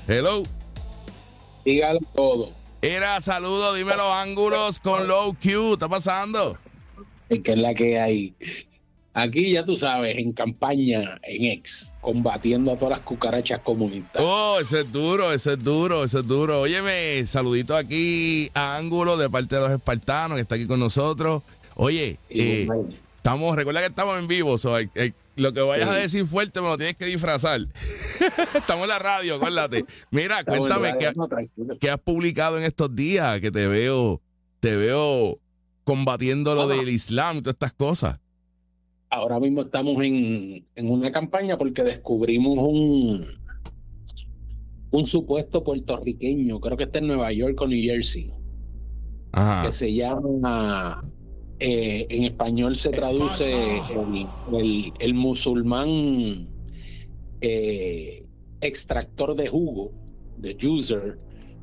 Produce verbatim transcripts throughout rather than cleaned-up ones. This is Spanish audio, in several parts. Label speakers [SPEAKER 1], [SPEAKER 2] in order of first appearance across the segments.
[SPEAKER 1] Hello.
[SPEAKER 2] Dígalo todo.
[SPEAKER 1] Era, saludo, dime los ángulos con Low Q. ¿Está pasando?
[SPEAKER 2] Es que es la que hay. Aquí ya tú sabes, en campaña, en ex, combatiendo a todas las cucarachas comunistas.
[SPEAKER 1] Oh, ese es duro, ese es duro, ese es duro. Óyeme, saludito aquí a Ángulo de parte de los espartanos que está aquí con nosotros. Oye, eh, estamos, recuerda que estamos en vivo, so, eh, eh, lo que vayas sí. a decir fuerte me lo tienes que disfrazar. Estamos en la radio, acuérdate. Mira, estamos cuéntame qué, no, qué has publicado en estos días, que te veo, te veo combatiendo lo ah, del Islam y todas estas cosas.
[SPEAKER 2] Ahora mismo estamos en, en una campaña porque descubrimos un, un supuesto puertorriqueño, creo que está en Nueva York o New Jersey, Ajá. que se llama, eh, en español se traduce el, el, el musulmán eh, extractor de jugo, de juicer.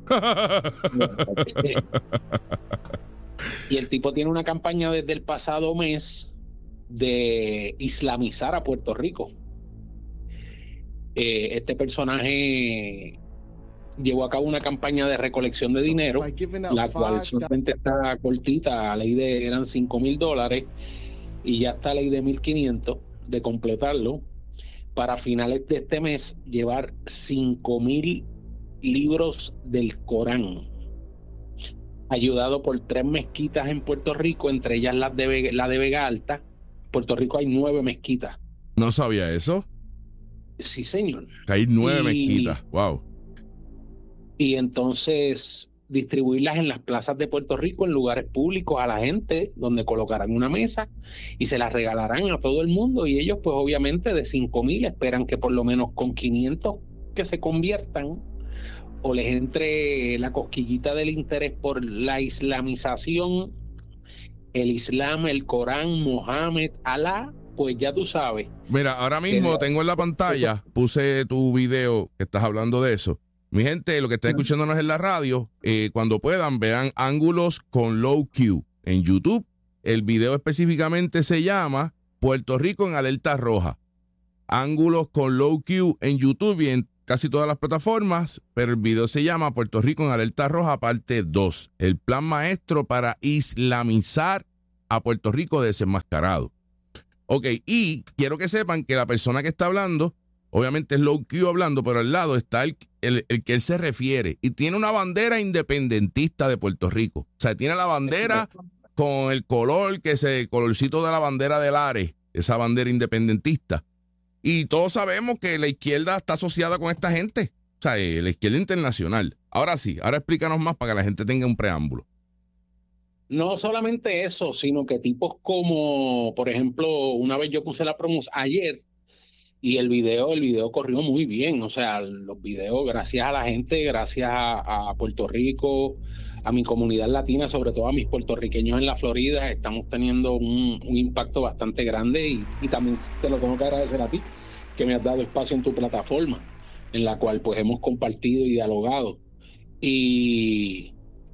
[SPEAKER 2] Y el tipo tiene una campaña desde el pasado mes de islamizar a Puerto Rico. Eh, este personaje llevó a cabo una campaña de recolección de dinero, la cual solamente está cortita, a ley de eran cinco mil dólares y ya está a ley de mil quinientos de completarlo, para finales de este mes llevar cinco mil libros del Corán, ayudado por tres mezquitas en Puerto Rico, entre ellas las de Vega, la de Vega Alta. Puerto Rico hay nueve mezquitas.
[SPEAKER 1] ¿No sabía eso?
[SPEAKER 2] Sí, señor.
[SPEAKER 1] Hay nueve y, mezquitas, wow.
[SPEAKER 2] Y entonces distribuirlas en las plazas de Puerto Rico, en lugares públicos, a la gente, donde colocarán una mesa y se las regalarán a todo el mundo. Y ellos, pues obviamente, de cinco mil esperan que por lo menos con quinientos que se conviertan o les entre la cosquillita del interés por la islamización, el Islam, el Corán, Mohammed, Alá, pues ya tú sabes.
[SPEAKER 1] Mira, ahora mismo que, tengo en la pantalla, eso, puse tu video que estás hablando de eso. Mi gente, lo que está escuchándonos en la radio, eh, cuando puedan, vean Ángulos con Low Q en YouTube. El video específicamente se llama Puerto Rico en alerta roja. Ángulos con Low Q en YouTube y en casi todas las plataformas, pero el video se llama Puerto Rico en alerta roja parte dos, el plan maestro para islamizar a Puerto Rico desenmascarado. Ok, y quiero que sepan que la persona que está hablando, obviamente es Low Q hablando, pero al lado está el, el, el que él se refiere, y tiene una bandera independentista de Puerto Rico. O sea, tiene la bandera con el color, que es el colorcito de la bandera del Ares, esa bandera independentista. Y todos sabemos que la izquierda está asociada con esta gente, o sea, la izquierda internacional. Ahora sí, ahora explícanos más para que la gente tenga un preámbulo.
[SPEAKER 2] No solamente eso, sino que tipos como, por ejemplo, una vez yo puse la promoción ayer y el video, el video corrió muy bien. O sea, los videos, gracias a la gente, gracias a, a Puerto Rico, a mi comunidad latina, sobre todo a mis puertorriqueños en la Florida, estamos teniendo un, un impacto bastante grande y, y también te lo tengo que agradecer a ti, que me has dado espacio en tu plataforma, en la cual pues hemos compartido y dialogado. Y,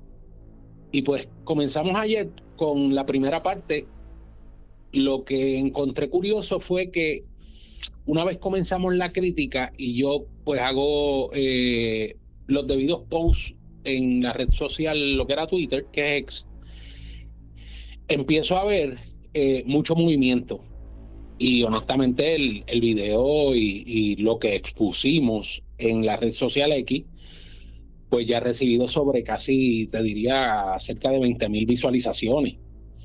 [SPEAKER 2] y pues comenzamos ayer con la primera parte. Lo que encontré curioso fue que una vez comenzamos la crítica y yo pues hago eh, los debidos posts en la red social, lo que era Twitter, que es X, empiezo a ver eh, mucho movimiento. Y honestamente el, el video y, y lo que expusimos en la red social X, pues ya ha recibido sobre casi, te diría, cerca de veinte mil visualizaciones.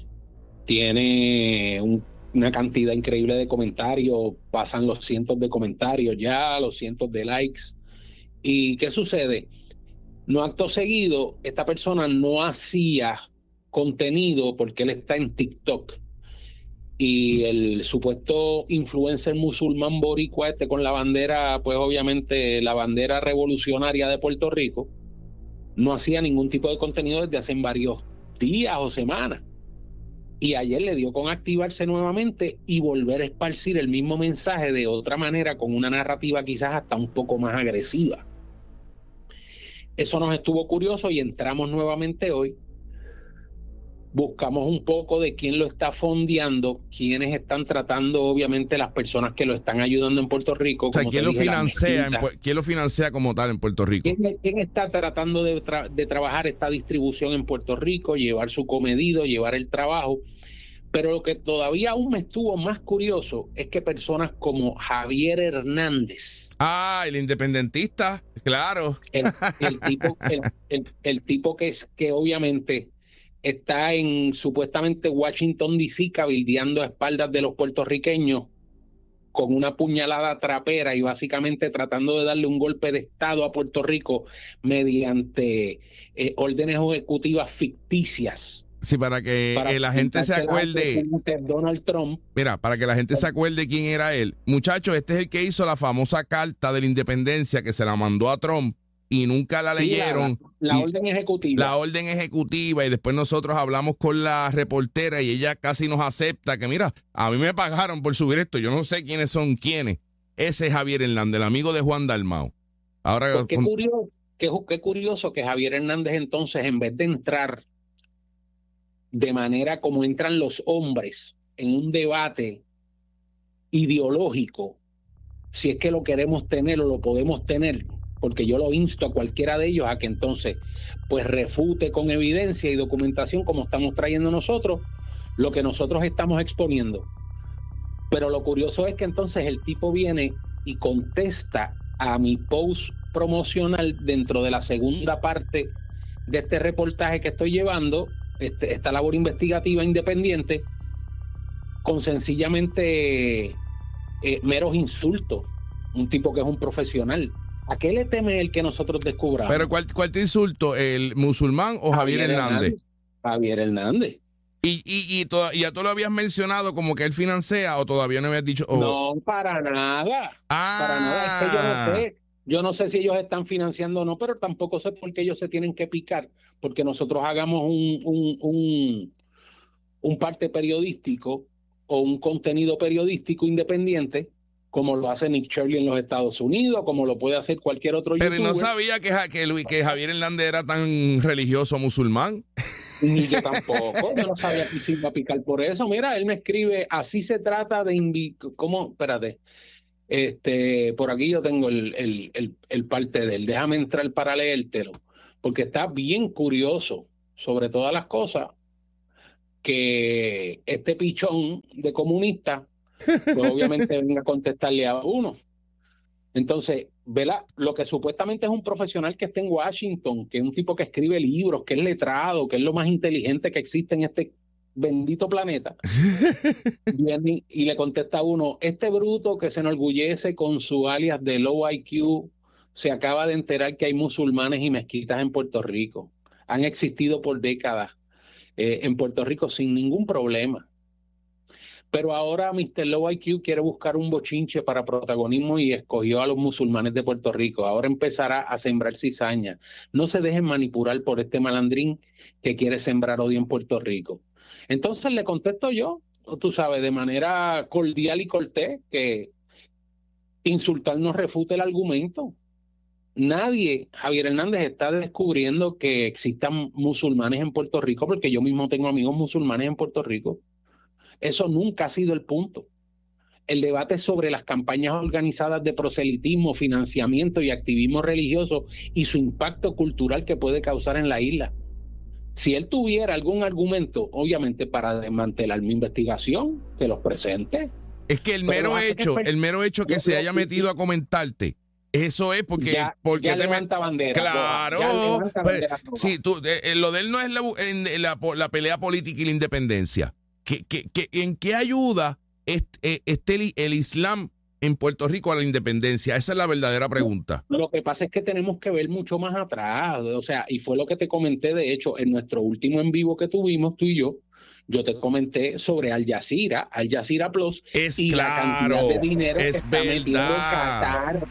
[SPEAKER 2] Tiene un, una cantidad increíble de comentarios, pasan los cientos de comentarios ya, los cientos de likes. ¿Y qué sucede? No acto seguido, esta persona no hacía contenido porque él está en TikTok. Y el supuesto influencer musulmán boricua este con la bandera, pues obviamente la bandera revolucionaria de Puerto Rico, no hacía ningún tipo de contenido desde hace varios días o semanas. Y ayer le dio con activarse nuevamente y volver a esparcir el mismo mensaje de otra manera, con una narrativa quizás hasta un poco más agresiva. Eso nos estuvo curioso y entramos nuevamente hoy buscamos un poco de quién lo está fondeando, quiénes están tratando, obviamente, las personas que lo están ayudando en Puerto Rico.
[SPEAKER 1] O sea,
[SPEAKER 2] como
[SPEAKER 1] ¿quién
[SPEAKER 2] te
[SPEAKER 1] lo
[SPEAKER 2] dije, la
[SPEAKER 1] financia, en,
[SPEAKER 2] mezquita.
[SPEAKER 1] quién lo financia como tal en Puerto Rico?
[SPEAKER 2] ¿Quién, quién está tratando de, tra de trabajar esta distribución en Puerto Rico, llevar su comedido, llevar el trabajo? Pero lo que todavía aún me estuvo más curioso es que personas como Javier Hernández.
[SPEAKER 1] Ah, el independentista, claro.
[SPEAKER 2] El, el tipo, el, el, el tipo que es que obviamente está en supuestamente Washington D C cabildeando a espaldas de los puertorriqueños con una puñalada trapera y básicamente tratando de darle un golpe de estado a Puerto Rico mediante eh, órdenes ejecutivas ficticias.
[SPEAKER 1] Sí, para que
[SPEAKER 2] Para
[SPEAKER 1] eh, la gente se acuerde.
[SPEAKER 2] Donald Trump.
[SPEAKER 1] Mira, para que la gente se acuerde quién era él. Muchachos, este es el que hizo la famosa carta de la independencia que se la mandó a Trump y nunca la
[SPEAKER 2] sí,
[SPEAKER 1] leyeron.
[SPEAKER 2] La, la orden ejecutiva.
[SPEAKER 1] La orden ejecutiva, y después nosotros hablamos con la reportera y ella casi nos acepta que, mira, a mí me pagaron por subir esto. Yo no sé quiénes son quiénes. Ese es Javier Hernández, el amigo de Juan Dalmau. Ahora,
[SPEAKER 2] pues qué, con... curioso, qué, qué curioso que Javier Hernández entonces, en vez de entrar de manera como entran los hombres en un debate ideológico, si es que lo queremos tener o lo podemos tener, porque yo lo insto a cualquiera de ellos a que entonces pues refute con evidencia y documentación, como estamos trayendo nosotros, lo que nosotros estamos exponiendo. Pero lo curioso es que entonces el tipo viene y contesta a mi post promocional dentro de la segunda parte de este reportaje que estoy llevando, este, esta labor investigativa independiente, con sencillamente eh, meros insultos. Un tipo que es un profesional. ¿A qué le teme el que nosotros descubramos?
[SPEAKER 1] Pero ¿cuál, cuál te insultó? ¿El musulmán o Javier, Javier Hernández? Hernández?
[SPEAKER 2] Javier Hernández.
[SPEAKER 1] ¿Y, y, y to ya tú lo habías mencionado como que él financia o todavía no habías dicho? Oh.
[SPEAKER 2] No, para nada.
[SPEAKER 1] Ah.
[SPEAKER 2] Para nada. Es que yo no sé. Yo no sé si ellos están financiando o no, pero tampoco sé por qué ellos se tienen que picar. Porque nosotros hagamos un, un, un, un parte periodístico o un contenido periodístico independiente, como lo hace Nick Shirley en los Estados Unidos, como lo puede hacer cualquier otro
[SPEAKER 1] Pero
[SPEAKER 2] youtuber.
[SPEAKER 1] no sabía que, que, Luis, que Javier Hernández era tan religioso musulmán.
[SPEAKER 2] Ni yo tampoco, yo no sabía que se iba a picar por eso. Mira, él me escribe, así se trata de invitar, ¿cómo? Espérate, este, por aquí yo tengo el, el, el, el parte de él, déjame entrar para leértelo, porque está bien curioso sobre todas las cosas que este pichón de comunista pues obviamente venga a contestarle a uno. Entonces, ¿verdad? Lo que supuestamente es un profesional que está en Washington, que es un tipo que escribe libros, que es letrado, que es lo más inteligente que existe en este bendito planeta, viene y le contesta a uno, este bruto que se enorgullece con su alias de low I Q, se acaba de enterar que hay musulmanes y mezquitas en Puerto Rico. Han existido por décadas eh, en Puerto Rico sin ningún problema. Pero ahora mister Low I Q quiere buscar un bochinche para protagonismo y escogió a los musulmanes de Puerto Rico. Ahora empezará a sembrar cizaña. No se dejen manipular por este malandrín que quiere sembrar odio en Puerto Rico. Entonces le contesto yo, tú sabes, de manera cordial y cortés, que insultar no refute el argumento. Nadie, Javier Hernández, está descubriendo que existan musulmanes en Puerto Rico, porque yo mismo tengo amigos musulmanes en Puerto Rico. Eso nunca ha sido el punto. El debate sobre las campañas organizadas de proselitismo, financiamiento y activismo religioso y su impacto cultural que puede causar en la isla. Si él tuviera algún argumento, obviamente, para desmantelar mi investigación, que los presente.
[SPEAKER 1] Es que el mero Pero, hecho, que el mero hecho que se haya metido a comentarte, eso es porque...
[SPEAKER 2] Ya,
[SPEAKER 1] porque
[SPEAKER 2] ya
[SPEAKER 1] te
[SPEAKER 2] levanta me... bandera.
[SPEAKER 1] Claro.
[SPEAKER 2] Levanta
[SPEAKER 1] pues,
[SPEAKER 2] bandera
[SPEAKER 1] sí, tú, eh, lo de él no es la, en, la, la pelea política y la independencia. ¿Qué, qué, qué, ¿En qué ayuda este, este el, el Islam en Puerto Rico a la independencia? Esa es la verdadera pregunta.
[SPEAKER 2] Lo que pasa es que tenemos que ver mucho más atrás. O sea, y fue lo que te comenté, de hecho, en nuestro último en vivo que tuvimos, tú y yo, yo te comenté sobre Al Jazeera, Al Jazeera Plus,
[SPEAKER 1] es
[SPEAKER 2] y
[SPEAKER 1] claro,
[SPEAKER 2] la cantidad de dinero
[SPEAKER 1] es
[SPEAKER 2] que está metiendo en Qatar.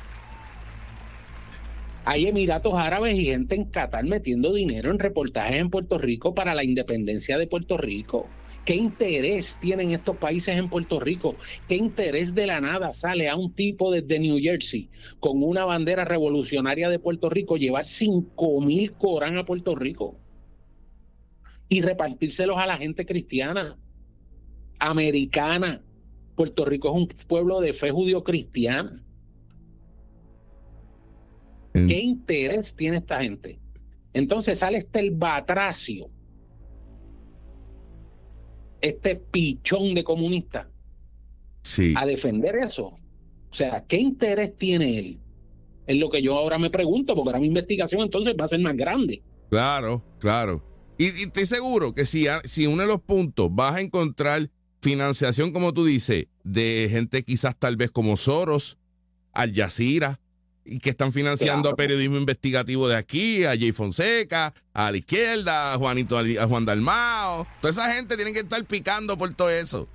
[SPEAKER 2] Hay Emiratos Árabes y gente en Qatar metiendo dinero en reportajes en Puerto Rico para la independencia de Puerto Rico. ¿Qué interés tienen estos países en Puerto Rico? ¿Qué interés de la nada sale a un tipo desde New Jersey con una bandera revolucionaria de Puerto Rico llevar cinco mil Corán a Puerto Rico? y repartírselos a la gente cristiana, americana. Puerto Rico es un pueblo de fe judío-cristiana. ¿Qué interés tiene esta gente? Entonces sale este el batracio, este pichón de comunista,
[SPEAKER 1] sí,
[SPEAKER 2] a defender eso. O sea, ¿qué interés tiene él? Es lo que yo ahora me pregunto, porque ahora mi investigación entonces va a ser más grande.
[SPEAKER 1] Claro, claro. Y, y estoy seguro que si, si uno de los puntos vas a encontrar financiación, como tú dices, de gente quizás tal vez como Soros, Al Jazeera, y que están financiando claro. a periodismo investigativo de aquí, a Jay Fonseca, a la izquierda, a Juanito, a Juan Dalmao. Toda esa gente tiene que estar picando por todo eso.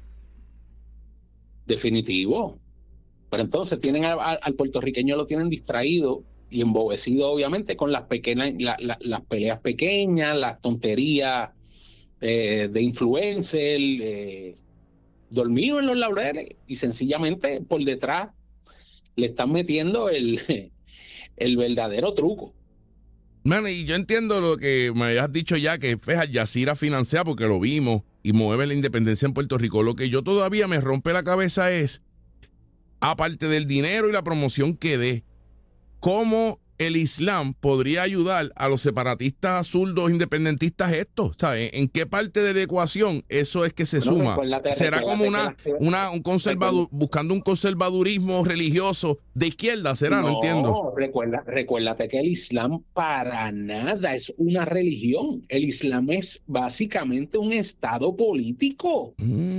[SPEAKER 2] Definitivo. Pero entonces tienen a, a, al puertorriqueño lo tienen distraído y embobecido, obviamente, con las pequeñas, la, la, las peleas pequeñas, las tonterías eh, de influencer, eh, dormido en los laureles, y sencillamente por detrás le están metiendo el, el verdadero truco.
[SPEAKER 1] Man, y yo entiendo lo que me habías dicho ya, que es Al Jazeera financia, porque lo vimos, y mueve la independencia en Puerto Rico. Lo que yo todavía me rompe la cabeza es, aparte del dinero y la promoción que dé, ¿cómo el Islam podría ayudar a los separatistas zurdos independentistas estos? ¿Sabes? ¿En qué parte de la ecuación eso es que se bueno, suma? Recuérdate, ¿será recuérdate como una, que una un conservador, buscando un conservadurismo religioso de izquierda? ¿Será? No, no entiendo.
[SPEAKER 2] No, recuerda, recuérdate que el Islam para nada es una religión. El Islam es básicamente un estado político.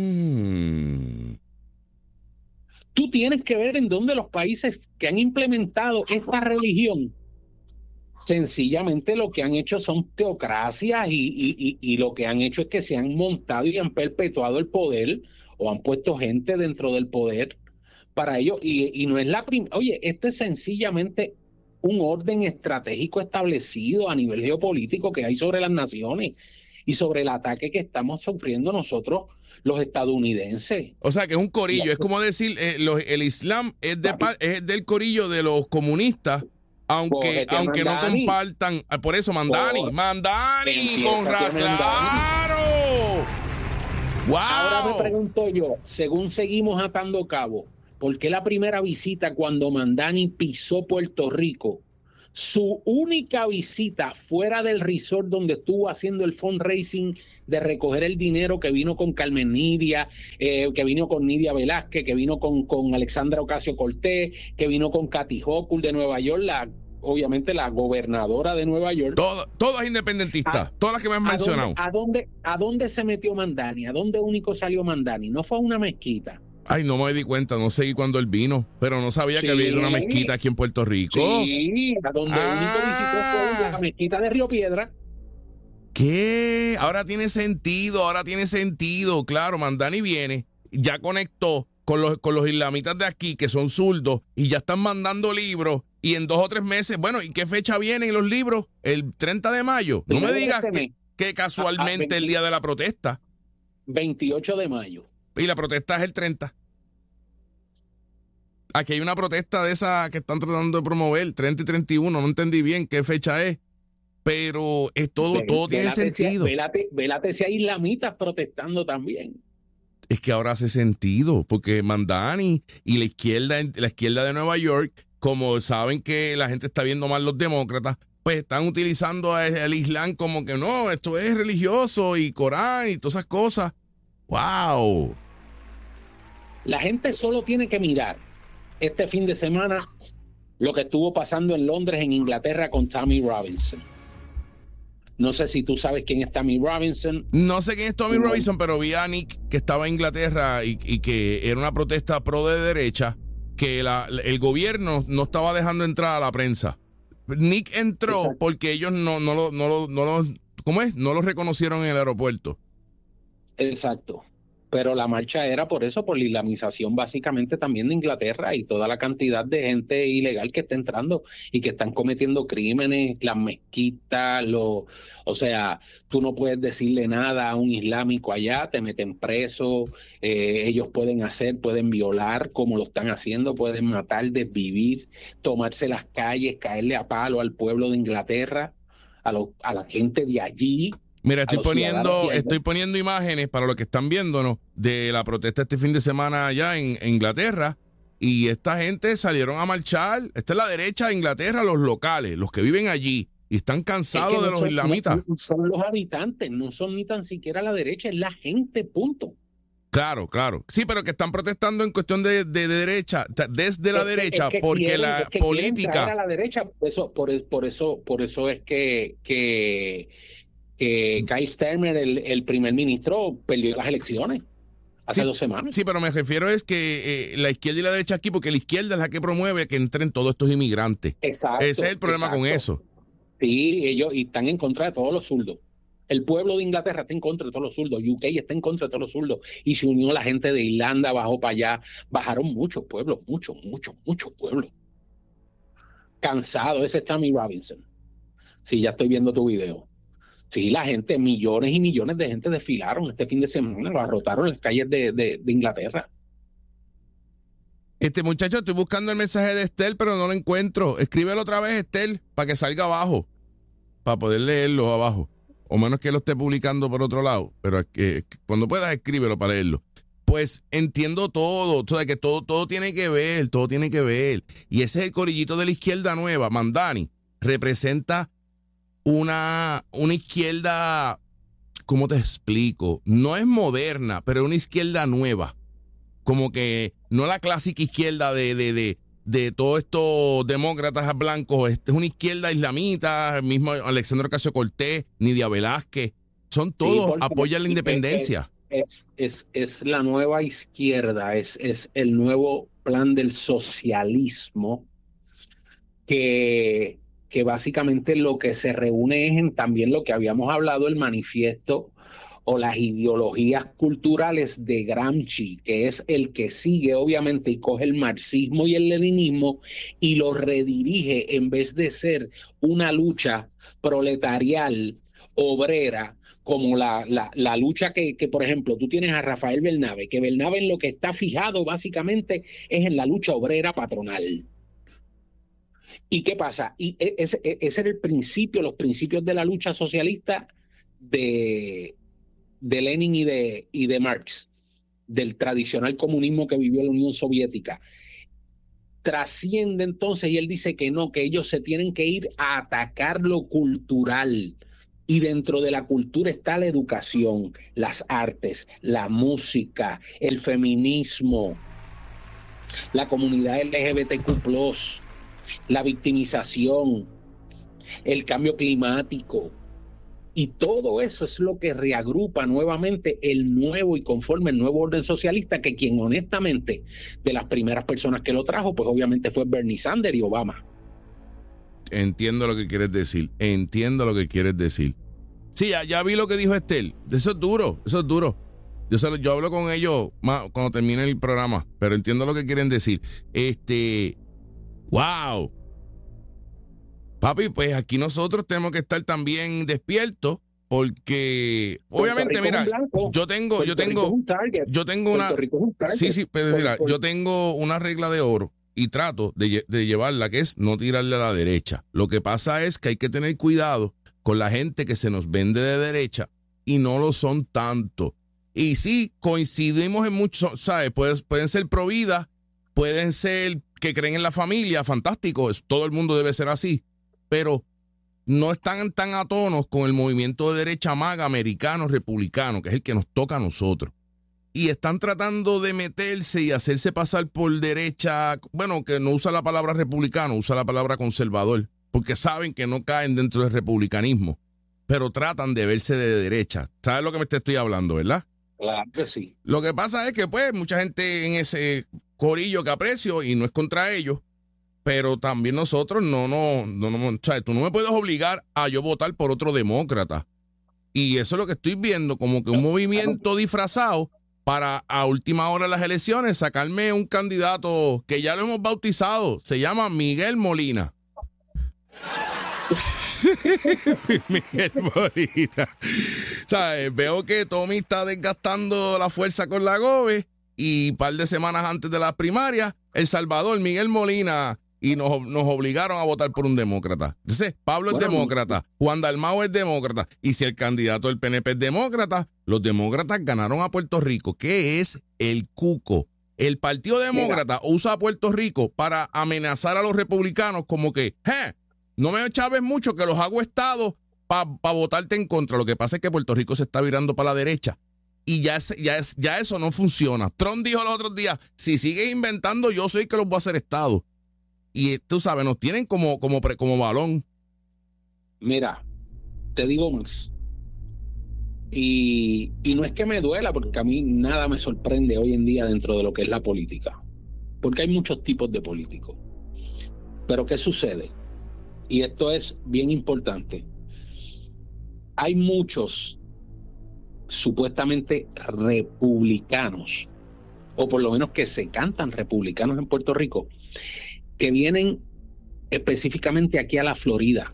[SPEAKER 1] Mm.
[SPEAKER 2] Tú tienes que ver en dónde los países que han implementado esta religión sencillamente lo que han hecho son teocracias y, y, y, y lo que han hecho es que se han montado y han perpetuado el poder o han puesto gente dentro del poder para ello. Y, y no es la primera. Oye, esto es sencillamente un orden estratégico establecido a nivel geopolítico que hay sobre las naciones y sobre el ataque que estamos sufriendo nosotros los estadounidenses.
[SPEAKER 1] O sea, que es un corillo, es como decir, eh, los, el Islam es, de, es del corillo de los comunistas, aunque, aunque no compartan, por eso Mandani, por, Mandani, con ra, claro. Wow.
[SPEAKER 2] Ahora me pregunto yo, según seguimos atando cabos, ¿por qué la primera visita cuando Mandani pisó Puerto Rico, su única visita fuera del resort donde estuvo haciendo el fundraising de recoger el dinero, que vino con Carmen Nidia, eh, que vino con Nidia Velázquez, que vino con, con Alexandra Ocasio-Cortez, que vino con Kathy Hochul de Nueva York, la, obviamente la gobernadora de Nueva York?
[SPEAKER 1] Todo, todas independentistas, a, todas las que me han
[SPEAKER 2] ¿a
[SPEAKER 1] mencionado.
[SPEAKER 2] Dónde, a, dónde, ¿A dónde se metió Mandani? ¿A dónde único salió Mandani? ¿No fue a una mezquita?
[SPEAKER 1] Ay, no me di cuenta, no seguí cuando él vino, pero no sabía sí. que había ido a una mezquita aquí en Puerto Rico.
[SPEAKER 2] Sí, a donde ah. único visitó fue la mezquita de Río Piedra.
[SPEAKER 1] ¿Qué? Ahora tiene sentido, ahora tiene sentido. Claro, Mandani viene, ya conectó con los, con los islamitas de aquí, que son zurdos, y ya están mandando libros, y en dos o tres meses, bueno, ¿y qué fecha vienen los libros? El treinta de mayo. No me digas que, que casualmente el día de la protesta.
[SPEAKER 2] veintiocho de mayo.
[SPEAKER 1] Y la protesta es el treinta. Aquí hay una protesta de esa que están tratando de promover, treinta y treinta y uno, no entendí bien qué fecha es, pero es todo, todo tiene sentido.
[SPEAKER 2] Si, vélate, vélate si hay islamitas protestando también.
[SPEAKER 1] Es que ahora hace sentido, porque Mandani y la izquierda, la izquierda de Nueva York, como saben que la gente está viendo mal los demócratas, pues están utilizando el Islam como que no, esto es religioso y Corán y todas esas cosas. ¡Wow!
[SPEAKER 2] La gente solo tiene que mirar este fin de semana lo que estuvo pasando en Londres, en Inglaterra, con Tommy Robinson. No sé si tú sabes quién es Tommy Robinson.
[SPEAKER 1] No sé quién es Tommy no. Robinson, pero vi a Nick que estaba en Inglaterra y, y que era una protesta pro de derecha, que la, el gobierno no estaba dejando entrar a la prensa. Nick entró Exacto. porque ellos no, no, lo, no, lo, no lo, ¿cómo es? No lo reconocieron en el aeropuerto.
[SPEAKER 2] Exacto. Pero la marcha era por eso, por la islamización básicamente también de Inglaterra y toda la cantidad de gente ilegal que está entrando y que están cometiendo crímenes, las mezquitas, lo, o sea, tú no puedes decirle nada a un islámico allá, te meten preso, eh, ellos pueden hacer, pueden violar como lo están haciendo, pueden matar, desvivir, tomarse las calles, caerle a palo al pueblo de Inglaterra, a, lo, a la gente de allí.
[SPEAKER 1] Mira, estoy poniendo, estoy poniendo imágenes para los que están viéndonos de la protesta este fin de semana allá en, en Inglaterra. Y esta gente salieron a marchar. Esta es la derecha de Inglaterra, los locales, los que viven allí. Y están cansados es que no de los
[SPEAKER 2] son,
[SPEAKER 1] islamitas.
[SPEAKER 2] No, son los habitantes, no son ni tan siquiera la derecha, es la gente, punto.
[SPEAKER 1] Claro, claro. Sí, pero que están protestando en cuestión de, de, de derecha, desde la es, derecha, es que porque quieren, la
[SPEAKER 2] es que
[SPEAKER 1] política.
[SPEAKER 2] A la derecha, por eso, por, por eso, por eso es que, que, que Keir Starmer, el, el primer ministro, perdió las elecciones hace
[SPEAKER 1] sí,
[SPEAKER 2] dos semanas.
[SPEAKER 1] Sí, pero me refiero es que eh, la izquierda y la derecha aquí, porque la izquierda es la que promueve que entren todos estos inmigrantes.
[SPEAKER 2] Exacto.
[SPEAKER 1] Ese es el problema
[SPEAKER 2] exacto.
[SPEAKER 1] con eso.
[SPEAKER 2] Sí, ellos y están en contra de todos los zurdos. El pueblo de Inglaterra está en contra de todos los zurdos. U K está en contra de todos los zurdos. Y se unió la gente de Irlanda, bajó para allá. Bajaron muchos pueblos, muchos, muchos, muchos pueblos. Cansado, ese es Tammy Robinson. Sí, ya estoy viendo tu video. Sí, la gente, millones y millones de gente desfilaron este fin de semana, lo arrotaron en las calles de, de, de Inglaterra.
[SPEAKER 1] Este muchacho, estoy buscando el mensaje de Estel, pero no lo encuentro. Escríbelo otra vez, Estel, para que salga abajo, para poder leerlo abajo. O menos que lo esté publicando por otro lado, pero eh, cuando puedas escríbelo para leerlo. Pues entiendo todo, o sea, que todo, todo tiene que ver, todo tiene que ver. Y ese es el corillito de la izquierda nueva. Mandani representa una, una izquierda, ¿cómo te explico? No es moderna, pero es una izquierda nueva. Como que no la clásica izquierda de, de, de, de todos estos demócratas blancos. Es una izquierda islamita, mismo Alexandre Ocasio-Cortez, Nidia Velázquez. Son todos, sí, apoyan la independencia.
[SPEAKER 2] Es, es, es la nueva izquierda, es, es el nuevo plan del socialismo que, que básicamente lo que se reúne es en también lo que habíamos hablado, el manifiesto o las ideologías culturales de Gramsci, que es el que sigue obviamente y coge el marxismo y el leninismo y lo redirige en vez de ser una lucha proletarial, obrera, como la, la, la lucha que, que, por ejemplo, tú tienes a Rafael Bernabe, que Bernabe en lo que está fijado básicamente es en la lucha obrera patronal. ¿Y qué pasa? Y ese, ese era el principio, los principios de la lucha socialista de... de Lenin y de, y de Marx, del tradicional comunismo que vivió la Unión Soviética. Trasciende entonces y él dice que no, que ellos se tienen que ir a atacar lo cultural. Y dentro de la cultura está la educación, las artes, la música, el feminismo, la comunidad L G B T Q plus, la victimización, el cambio climático. Y todo eso es lo que reagrupa nuevamente el nuevo y conforme el nuevo orden socialista, que quien honestamente de las primeras personas que lo trajo, pues obviamente fue Bernie Sanders y Obama.
[SPEAKER 1] Entiendo lo que quieres decir, entiendo lo que quieres decir. Sí, ya, ya vi lo que dijo Estel, eso es duro, eso es duro. Yo, solo, yo hablo con ellos más cuando termine el programa, pero entiendo lo que quieren decir. Este, wow. Papi, pues aquí nosotros tenemos que estar también despiertos porque obviamente, mira, yo tengo, yo tengo, yo tengo una, sí, sí, pero mira, yo tengo una regla de oro y trato de, de llevarla, que es no tirarle a la derecha. Lo que pasa es que hay que tener cuidado con la gente que se nos vende de derecha y no lo son tanto. Y sí, coincidimos en muchos, ¿sabes? Pueden, pueden ser pro vida, pueden ser que creen en la familia, fantástico, todo el mundo debe ser así. Pero no están tan a tonos con el movimiento de derecha maga americano republicano, que es el que nos toca a nosotros. Y están tratando de meterse y hacerse pasar por derecha, bueno, que no usa la palabra republicano, usa la palabra conservador, porque saben que no caen dentro del republicanismo, pero tratan de verse de derecha. ¿Sabes lo que me te estoy hablando, verdad?
[SPEAKER 2] Claro que sí.
[SPEAKER 1] Lo que pasa es que, pues, mucha gente en ese corillo que aprecio, y no es contra ellos, pero también nosotros no, no, no, no, o sea, tú no me puedes obligar a yo votar por otro demócrata. Y eso es lo que estoy viendo, como que un movimiento disfrazado para a última hora de las elecciones sacarme un candidato que ya lo hemos bautizado, se llama Miguel Molina. Miguel Molina. ¿Sabes? Veo que Tommy está desgastando la fuerza con la Gobe y un par de semanas antes de las primarias, El Salvador, Miguel Molina, y nos, nos obligaron a votar por un demócrata. Entonces, Pablo bueno, es demócrata, Juan Dalmau es demócrata, y si el candidato del P N P es demócrata, los demócratas ganaron a Puerto Rico. ¿Qué es el cuco? El Partido Demócrata Mira. usa a Puerto Rico para amenazar a los republicanos como que, ¡eh! No me chaves mucho que los hago estado para pa votarte en contra. Lo que pasa es que Puerto Rico se está virando para la derecha. Y ya, es, ya, es, ya eso no funciona. Trump dijo los otros días, si sigues inventando, yo soy el que los voy a hacer estado. Y tú sabes, nos tienen como, como, como balón.
[SPEAKER 2] Mira, te digo más. Y, y no es que me duela, porque a mí nada me sorprende hoy en día dentro de lo que es la política. Porque hay muchos tipos de políticos. Pero ¿qué sucede? Y esto es bien importante. Hay muchos supuestamente republicanos, o por lo menos que se cantan republicanos en Puerto Rico, que vienen específicamente aquí a la Florida.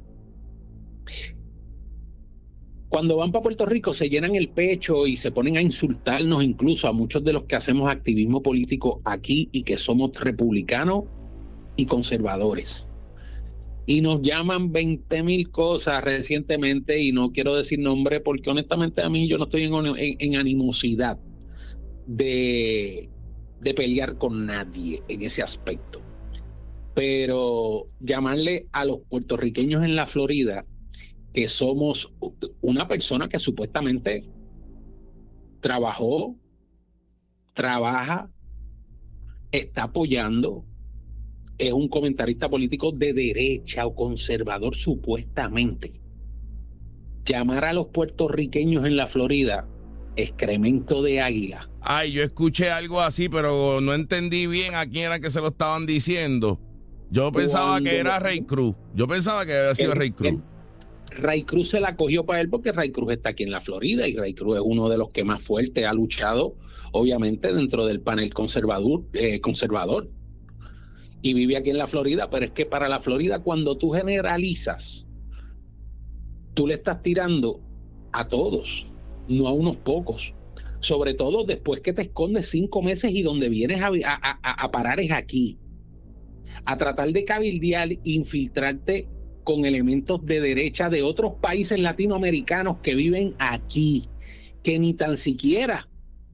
[SPEAKER 2] Cuando van para Puerto Rico se llenan el pecho y se ponen a insultarnos incluso a muchos de los que hacemos activismo político aquí y que somos republicanos y conservadores. Y nos llaman veinte mil cosas recientemente, y no quiero decir nombre porque honestamente a mí yo no estoy en, en, en animosidad de, de pelear con nadie en ese aspecto. Pero llamarle a los puertorriqueños en la Florida que somos una persona que supuestamente trabajó, trabaja, está apoyando, es un comentarista político de derecha o conservador supuestamente. Llamar a los puertorriqueños en la Florida excremento de águila.
[SPEAKER 1] Ay, yo escuché algo así, pero no entendí bien a quién era que se lo estaban diciendo. Yo pensaba Cuando que era Ray Cruz. Yo pensaba que había sido el, Ray Cruz.
[SPEAKER 2] El, Ray Cruz se la cogió para él porque Ray Cruz está aquí en la Florida y Ray Cruz es uno de los que más fuerte ha luchado, obviamente, dentro del panel conservador, eh, conservador. Y vive aquí en la Florida, pero es que para la Florida, cuando tú generalizas, tú le estás tirando a todos, no a unos pocos. Sobre todo después que te escondes cinco meses y donde vienes a, a, a, a parar es aquí. A tratar de cabildear, infiltrarte con elementos de derecha de otros países latinoamericanos que viven aquí, que ni tan siquiera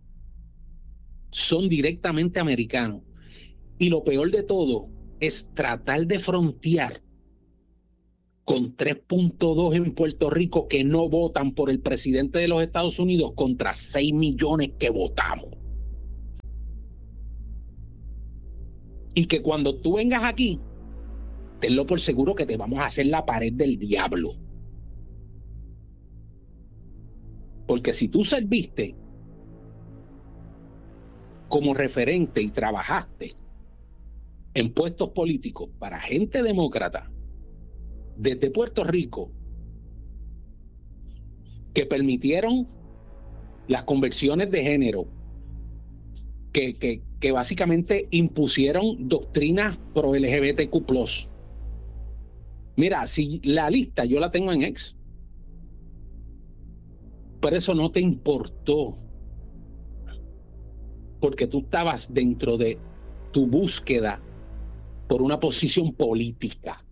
[SPEAKER 2] son directamente americanos. Y lo peor de todo es tratar de frontear con tres punto dos en Puerto Rico que no votan por el presidente de los Estados Unidos contra seis millones que votamos. Y que cuando tú vengas aquí, tenlo por seguro que te vamos a hacer la pared del diablo. Porque si tú serviste como referente y trabajaste en puestos políticos para gente demócrata desde Puerto Rico que permitieron las conversiones de género, que, que, que básicamente impusieron doctrinas pro L G B T Q plus. Mira, si la lista yo la tengo en X, pero eso no te importó porque tú estabas dentro de tu búsqueda por una posición política.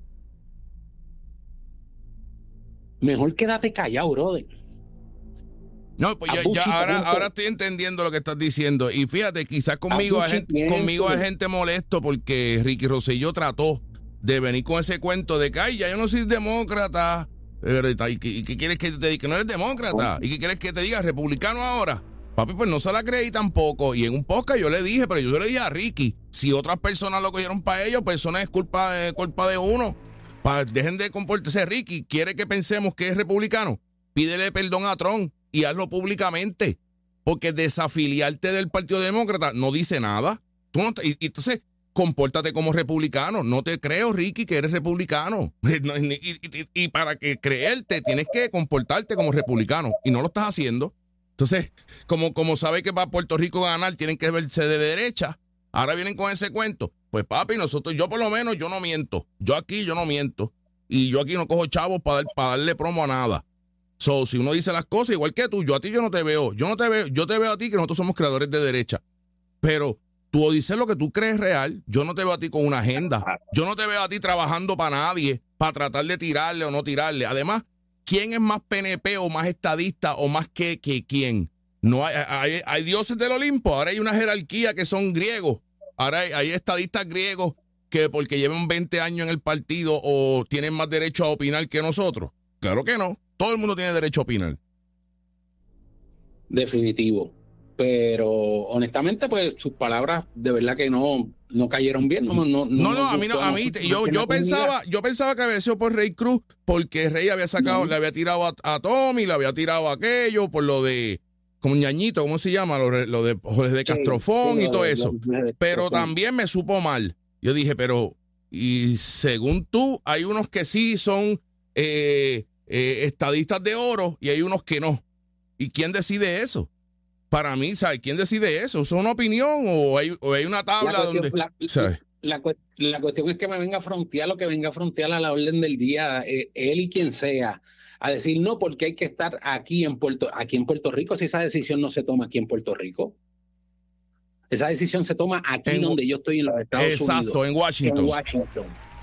[SPEAKER 2] Mejor quédate callado, brother.
[SPEAKER 1] No, pues yo, yo ahora, ahora estoy entendiendo lo que estás diciendo. Y fíjate, quizás conmigo hay gente, conmigo hay gente molesto porque Ricky Rosselló trató de venir con ese cuento de que, ay, ya yo no soy demócrata. ¿Y qué, y qué quieres que te diga? Que no eres demócrata. ¿Y qué quieres que te diga? ¿Republicano ahora? Papi, pues no se la creí tampoco. Y en un podcast yo le dije, pero yo le dije a Ricky, si otras personas lo cogieron para ellos, pues eso no es culpa de, culpa de uno. Pa, dejen de comportarse. Ricky quiere que pensemos que es republicano. Pídele perdón a Trump y hazlo públicamente. Porque desafiliarte del Partido Demócrata no dice nada. Tú no te, y, y entonces, compórtate como republicano. No te creo, Ricky, que eres republicano. Y, y, y para que creerte, tienes que comportarte como republicano. Y no lo estás haciendo. Entonces, como, como sabe que para Puerto Rico ganar tienen que verse de derecha, ahora vienen con ese cuento. Pues papi, nosotros, yo por lo menos, yo no miento. Yo aquí, yo no miento. Y yo aquí no cojo chavos para, dar, para darle promo a nada. So, si uno dice las cosas igual que tú, yo a ti yo no te veo. Yo no te veo, yo te veo a ti que nosotros somos creadores de derecha. Pero tú dices lo que tú crees real. Yo no te veo a ti con una agenda. Yo no te veo a ti trabajando para nadie, para tratar de tirarle o no tirarle. Además, ¿quién es más P N P o más estadista o más que, que quién? No hay, hay, hay dioses del Olimpo. Ahora hay una jerarquía que son griegos. Ahora hay, hay estadistas griegos que porque llevan veinte años en el partido o tienen más derecho a opinar que nosotros. Claro que no. Todo el mundo tiene derecho a opinar.
[SPEAKER 2] Definitivo. Pero honestamente, pues sus palabras de verdad que no, no cayeron bien. No, no, no,
[SPEAKER 1] no, no a mí no, a mí yo, yo pensaba, yo pensaba que había sido por Rey Cruz, porque Rey había sacado, no. le había tirado a, a Tommy, le había tirado a aquello, por lo de como ñañito, ¿cómo se llama? Lo, lo de Jorge de Castrofón sí, sí, y todo eso. Pero también me supo mal. Yo dije, pero, y según tú, hay unos que sí son eh, eh, estadistas de oro y hay unos que no. ¿Y quién decide eso? Para mí, ¿sabes? ¿Quién decide eso? ¿Es una opinión o hay, o hay una tabla
[SPEAKER 2] la cuestión,
[SPEAKER 1] donde...?
[SPEAKER 2] La,
[SPEAKER 1] ¿sabes?
[SPEAKER 2] La, la cuestión es que me venga a frontear lo que venga a frontear a la orden del día, eh, él y quien sea, a decir no, porque hay que estar aquí en Puerto, aquí en Puerto Rico, si esa decisión no se toma aquí en Puerto Rico. Esa decisión se toma aquí en, donde yo estoy en los Estados
[SPEAKER 1] exacto,
[SPEAKER 2] Unidos.
[SPEAKER 1] Exacto, en Washington.
[SPEAKER 2] En Washington.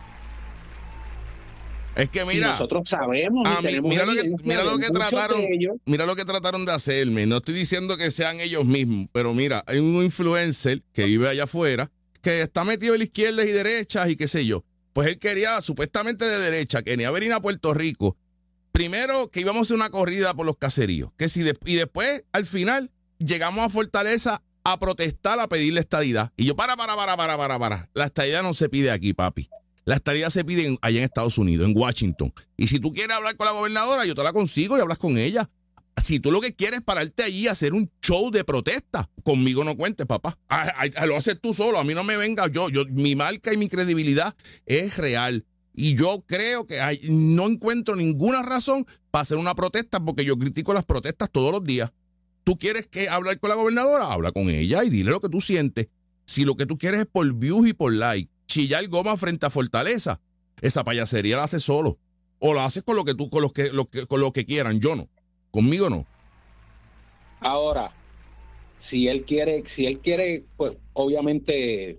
[SPEAKER 1] Es que mira,
[SPEAKER 2] y nosotros sabemos
[SPEAKER 1] a mí,
[SPEAKER 2] y
[SPEAKER 1] mira lo que mira lo que trataron, mira lo que trataron de hacerme. No estoy diciendo que sean ellos mismos, pero mira, hay un influencer que vive allá afuera que está metido en la izquierda y derechas y qué sé yo. Pues él quería supuestamente de derecha, que quería venir a Puerto Rico. Primero que íbamos a hacer una corrida por los caseríos, que si de, y después al final llegamos a Fortaleza a protestar, a pedirle estadidad. Y yo para para para para para para. La estadidad no se pide aquí, papi. La estadidad se pide en, allá en Estados Unidos, en Washington. Y si tú quieres hablar con la gobernadora, yo te la consigo y hablas con ella. Si tú lo que quieres es pararte allí a hacer un show de protesta, conmigo no cuentes, papá. Ah, ah, lo haces tú solo, a mí no me venga yo. yo. Mi marca y mi credibilidad es real. Y yo creo que hay, no encuentro ninguna razón para hacer una protesta porque yo critico las protestas todos los días. ¿Tú quieres que hablar con la gobernadora? Habla con ella y dile lo que tú sientes. Si lo que tú quieres es por views y por like, chillar goma frente a Fortaleza, esa payasería la haces solo. O la haces con lo que tú, con los que, lo que, con lo que quieran. Yo no. Conmigo no.
[SPEAKER 2] Ahora, si él quiere, si él quiere, pues obviamente,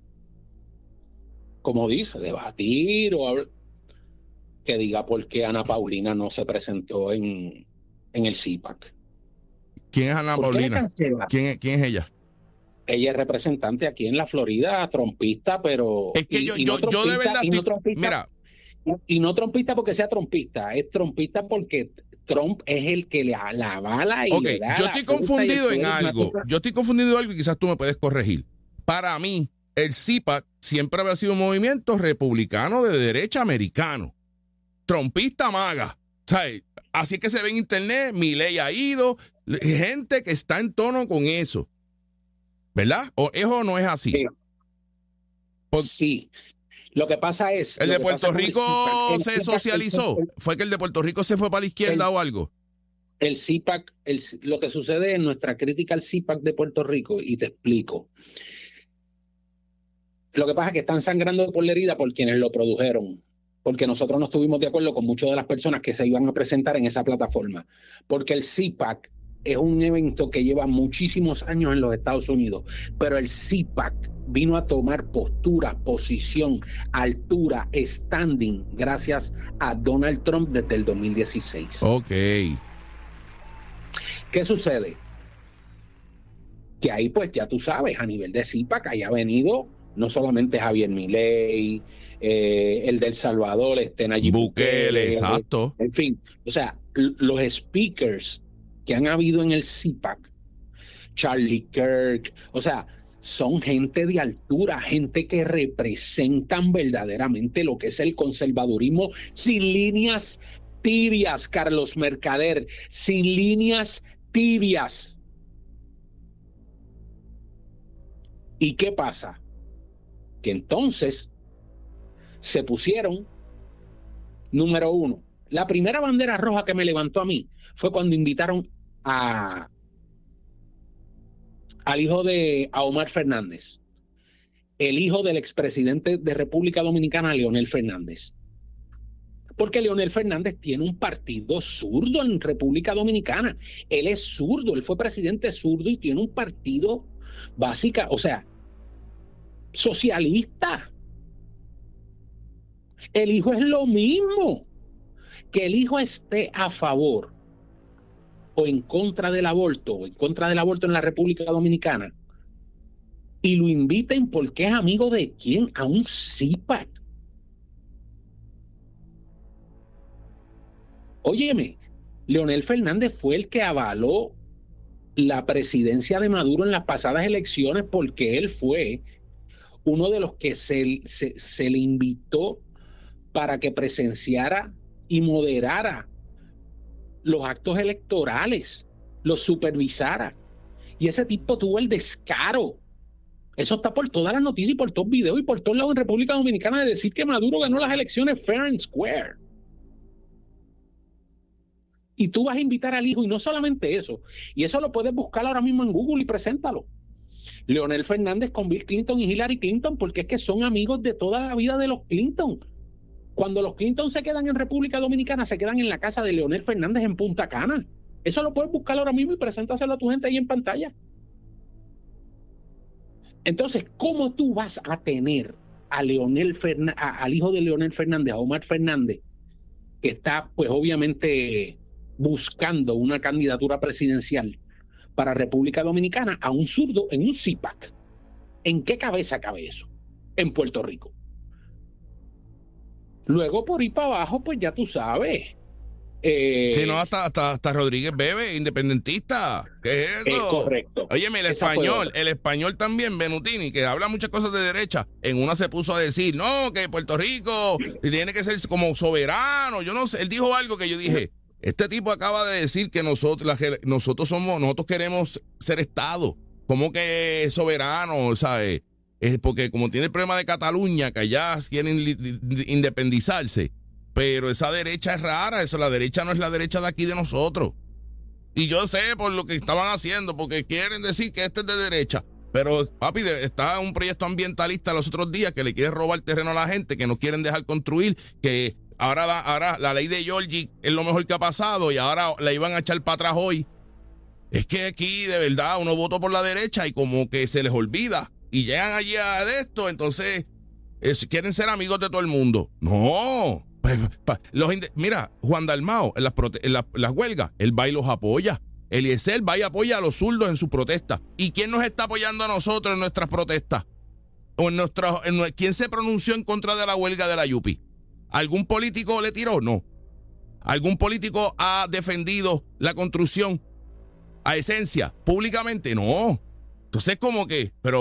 [SPEAKER 2] como dice, debatir o hablar, que diga por qué Ana Paulina no se presentó en, en el C I PAC.
[SPEAKER 1] ¿Quién es Ana Paulina? ¿Quién es, ¿Quién es ella?
[SPEAKER 2] Ella es representante aquí en la Florida, trompista, pero...
[SPEAKER 1] Es que y, yo, y no yo, yo de verdad...
[SPEAKER 2] Y no, trompista, mira. Y no trompista porque sea trompista, es trompista porque Trump es el que la, la avala y
[SPEAKER 1] okay,
[SPEAKER 2] le da
[SPEAKER 1] yo estoy confundido en algo. Yo estoy confundido en algo y quizás tú me puedes corregir. Para mí, el C I PAC siempre había sido un movimiento republicano de derecha americano. Trompista maga. ¿Sabes? Así que se ve en internet, Milei ha ido, gente que está en tono con eso. ¿Verdad? ¿O eso no es así?
[SPEAKER 2] Sí. Por... sí. Lo que pasa es...
[SPEAKER 1] ¿El de Puerto Rico el se socializó? El, ¿Fue que el de Puerto Rico se fue para la izquierda
[SPEAKER 2] el,
[SPEAKER 1] o algo?
[SPEAKER 2] El C I PAC, el, lo que sucede en nuestra crítica al C I PAC de Puerto Rico, y te explico. Lo que pasa es que están sangrando por la herida por quienes lo produjeron, porque nosotros no estuvimos de acuerdo con muchas de las personas que se iban a presentar en esa plataforma, porque el C I PAC es un evento que lleva muchísimos años en los Estados Unidos, pero el C I PAC vino a tomar postura, posición, altura, standing, gracias a Donald Trump desde el dos mil dieciséis.
[SPEAKER 1] Ok.
[SPEAKER 2] ¿Qué sucede? Que ahí, pues, ya tú sabes, a nivel de C I PAC, ahí ha venido no solamente Javier Milei, eh, el del Salvador, este Nayib
[SPEAKER 1] Bukele,
[SPEAKER 2] Bukele,
[SPEAKER 1] exacto.
[SPEAKER 2] En fin, o sea, los speakers que han habido en el C I PAC, Charlie Kirk, o sea, son gente de altura, gente que representan verdaderamente lo que es el conservadurismo sin líneas tibias, Carlos Mercader, sin líneas tibias. ¿Y qué pasa? Que entonces se pusieron, número uno, la primera bandera roja que me levantó a mí fue cuando invitaron a al hijo de a Omar Fernández, el hijo del expresidente de República Dominicana, Leonel Fernández. Porque Leonel Fernández tiene un partido zurdo en República Dominicana. Él es zurdo, él fue presidente zurdo y tiene un partido básica, o sea, socialista. El hijo es lo mismo. Que el hijo esté a favor o en contra del aborto, o en contra del aborto en la República Dominicana, y lo inviten porque es amigo de quién, a un C PAC. Óyeme, Leonel Fernández fue el que avaló la presidencia de Maduro en las pasadas elecciones porque él fue uno de los que se, se, se le invitó para que presenciara y moderara los actos electorales, los supervisara. Y ese tipo tuvo el descaro. Eso está por todas las noticias y por todos los videos y por todos lados en República Dominicana de decir que Maduro ganó las elecciones fair and square. Y tú vas a invitar al hijo, y no solamente eso, y eso lo puedes buscar ahora mismo en Google y preséntalo. Leonel Fernández con Bill Clinton y Hillary Clinton, porque es que son amigos de toda la vida de los Clinton. Cuando los Clinton se quedan en República Dominicana, se quedan en la casa de Leonel Fernández en Punta Cana. Eso lo puedes buscar ahora mismo y preséntaselo a tu gente ahí en pantalla. Entonces, ¿cómo tú vas a tener a Leonel Fernández, al hijo de Leonel Fernández, a Omar Fernández, que está, pues obviamente, buscando una candidatura presidencial para República Dominicana, a un zurdo en un C PAC? ¿En qué cabeza cabe eso? En Puerto Rico. Luego, por ir para abajo, pues ya tú sabes.
[SPEAKER 1] Eh, sí, no, hasta, hasta, hasta Rodríguez Bebe, independentista. ¿Qué es eso?
[SPEAKER 2] Es correcto.
[SPEAKER 1] Óyeme, el Esa español, el español también, Benutini, que habla muchas cosas de derecha, en una se puso a decir, no, que Puerto Rico tiene que ser como soberano. Yo no sé, él dijo algo que yo dije, este tipo acaba de decir que nosotros, la, nosotros somos, nosotros queremos ser Estado. ¿Cómo que soberano, sabes? Es porque como tiene el problema de Cataluña, que allá quieren independizarse, pero esa derecha es rara, esa, la derecha no es la derecha de aquí de nosotros. Y yo sé por lo que estaban haciendo, porque quieren decir que este es de derecha. Pero, papi, está un proyecto ambientalista los otros días que le quiere robar terreno a la gente, que no quieren dejar construir, que ahora la, ahora la ley de Giorgi es lo mejor que ha pasado y ahora la iban a echar para atrás hoy. Es que aquí, de verdad, uno votó por la derecha y como que se les olvida. Y llegan allí a esto, entonces es, quieren ser amigos de todo el mundo. No. Los, mira, Juan Dalmao, en las, prote, en las, las huelgas, él va y los apoya. Eliezer va y apoya a los zurdos en su protesta. ¿Y quién nos está apoyando a nosotros en nuestras protestas? ¿O en nuestra, en, ¿Quién se pronunció en contra de la huelga de la Yupi? ¿Algún político le tiró? No. ¿Algún político ha defendido la construcción a esencia públicamente? No. Entonces, como que, pero